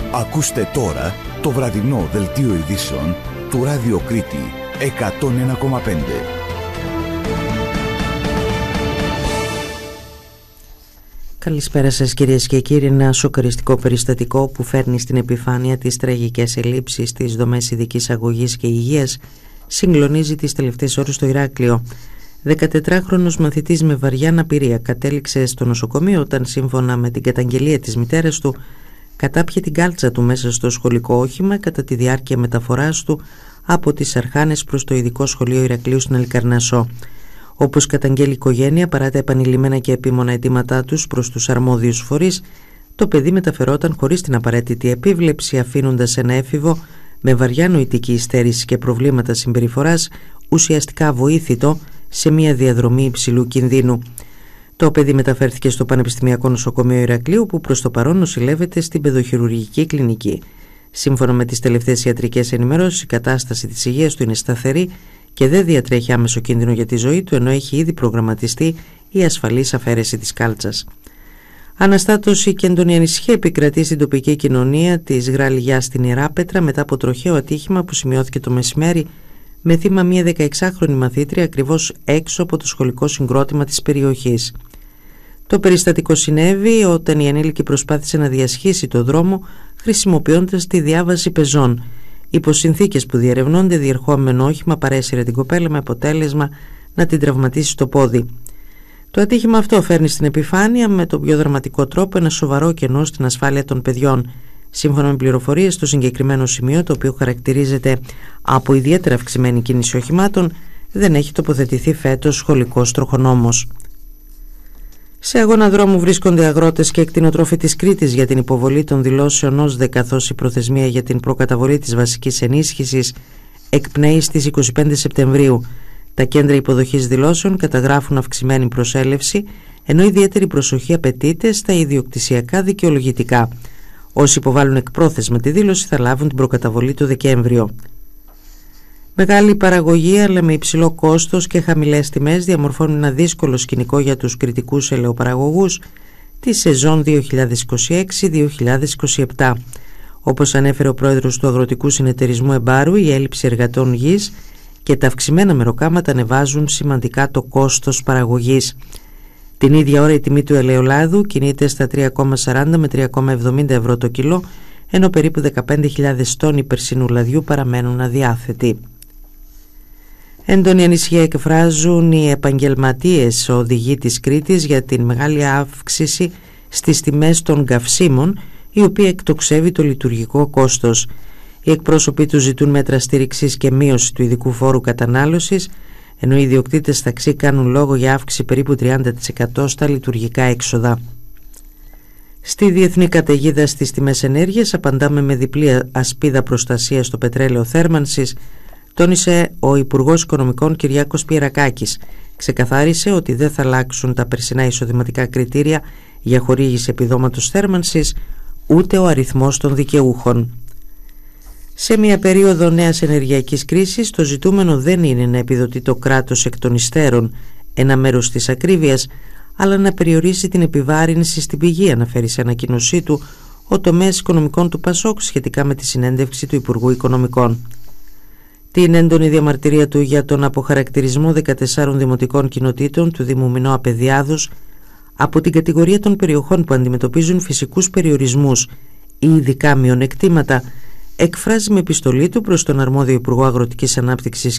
Ακούστε τώρα το βραδινό δελτίο ειδήσεων του Ράδιο Κρήτη 101,5. Καλησπέρα σας κυρίες και κύριοι. Ένα σοκαριστικό περιστατικό που φέρνει στην επιφάνεια τις τραγικές ελλείψεις στις δομές ειδικής αγωγής και υγείας συγκλονίζει τις τελευταίες ώρες στο Ηράκλειο. 14χρονος μαθητής με βαριά αναπηρία κατέληξε στο νοσοκομείο όταν, σύμφωνα με την καταγγελία της μητέρας του, κατάπιε την κάλτσα του μέσα στο σχολικό όχημα κατά τη διάρκεια μεταφοράς του από τις Αρχάνες προς το ειδικό σχολείο Ηρακλείου στην Αλικαρνασσό. Όπως καταγγέλει η οικογένεια, παρά τα επανειλημμένα και επίμονα αιτήματά τους προς τους αρμόδιους φορείς, το παιδί μεταφερόταν χωρίς την απαραίτητη επίβλεψη, αφήνοντας ένα έφηβο με βαριά νοητική υστέρηση και προβλήματα συμπεριφοράς ουσιαστικά αβοήθητο σε μια διαδρομή υψηλού κινδύνου. Το παιδί μεταφέρθηκε στο Πανεπιστημιακό Νοσοκομείο Ηρακλείου, που προς το παρόν νοσηλεύεται στην παιδοχειρουργική κλινική. Σύμφωνα με τις τελευταίες ιατρικές ενημερώσεις, η κατάσταση της υγείας του είναι σταθερή και δεν διατρέχει άμεσο κίνδυνο για τη ζωή του, ενώ έχει ήδη προγραμματιστεί η ασφαλής αφαίρεση της κάλτσας. Αναστάτωση και έντονη ανησυχία επικρατεί στην τοπική κοινωνία της Γραλιάς στην Ιεράπετρα μετά από τροχαίο ατύχημα που σημειώθηκε το μεσημέρι με θύμα μια 16χρονη μαθήτρια ακριβώς έξω από το σχολικό συγκρότημα της περιοχής. Το περιστατικό συνέβη όταν η ανήλικη προσπάθησε να διασχίσει το δρόμο χρησιμοποιώντας τη διάβαση πεζών. Υπό συνθήκες που διερευνώνται, διερχόμενο όχημα παρέσυρε την κοπέλα με αποτέλεσμα να την τραυματίσει στο πόδι. Το ατύχημα αυτό φέρνει στην επιφάνεια με τον πιο δραματικό τρόπο ένα σοβαρό κενό στην ασφάλεια των παιδιών. Σύμφωνα με πληροφορίες, στο συγκεκριμένο σημείο, το οποίο χαρακτηρίζεται από ιδιαίτερα αυξημένη κίνηση οχημάτων, δεν έχει τοποθετηθεί φέτος σχολικός τροχονόμος. Σε αγώνα δρόμου βρίσκονται αγρότες και κτηνοτρόφοι της Κρήτης για την υποβολή των δηλώσεων ΩΣΔΕ, καθώς η προθεσμία για την προκαταβολή της βασικής ενίσχυσης εκπνέει στις 25 Σεπτεμβρίου. Τα κέντρα υποδοχής δηλώσεων καταγράφουν αυξημένη προσέλευση, ενώ ιδιαίτερη προσοχή απαιτείται στα ιδιοκτησιακά δικαιολογητικά. Όσοι υποβάλλουν εκπρόθεσμα τη δήλωση θα λάβουν την προκαταβολή το Δεκέμβριο. Μεγάλη παραγωγή, αλλά με υψηλό κόστος και χαμηλές τιμές, διαμορφώνουν ένα δύσκολο σκηνικό για τους κρητικούς ελαιοπαραγωγούς τη σεζόν 2026-2027. Όπως ανέφερε ο πρόεδρος του Αγροτικού Συνεταιρισμού Εμπάρου, η έλλειψη εργατών γης και τα αυξημένα μεροκάματα ανεβάζουν σημαντικά το κόστος παραγωγής. Την ίδια ώρα η τιμή του ελαιολάδου κινείται στα 3,40 με 3,70 ευρώ το κιλό, ενώ περίπου 15.000 τόνοι περσινού λαδιού παραμένουν αδιάθετοι. Έντονη ανησυχία εκφράζουν οι επαγγελματίες οδηγοί της Κρήτης για την μεγάλη αύξηση στις τιμές των καυσίμων, η οποία εκτοξεύει το λειτουργικό κόστος. Οι εκπρόσωποι του ζητούν μέτρα στήριξης και μείωση του ειδικού φόρου κατανάλωσης, ενώ οι ιδιοκτήτες ταξί κάνουν λόγο για αύξηση περίπου 30% στα λειτουργικά έξοδα. Στη διεθνή καταιγίδα στις τιμές ενέργειας απαντάμε με διπλή ασπίδα προστασίας στο πετρέλαιο θέρμανσης, τόνισε ο Υπουργός Οικονομικών Κυριάκος Πιερακάκης. Ξεκαθάρισε ότι δεν θα αλλάξουν τα περσινά εισοδηματικά κριτήρια για χορήγηση επιδόματος θέρμανσης, ούτε ο αριθμός των δικαιούχων. Σε μια περίοδο νέας ενεργειακής κρίσης, το ζητούμενο δεν είναι να επιδοτεί το κράτος εκ των υστέρων ένα μέρος της ακρίβειας, αλλά να περιορίσει την επιβάρυνση στην πηγή, αναφέρει σε ανακοίνωσή του ο τομέας οικονομικών του ΠΑΣΟΚ σχετικά με τη συνέντευξη του Υπουργού Οικονομικών. Την έντονη διαμαρτυρία του για τον αποχαρακτηρισμό 14 δημοτικών κοινοτήτων του Δήμου Μινώα Παιδιάδος από την κατηγορία των περιοχών που αντιμετωπίζουν φυσικούς περιορισμούς ή ειδικά μειονεκτήματα, εκφράζει με επιστολή του προς τον αρμόδιο Υπουργό Αγροτικής Ανάπτυξης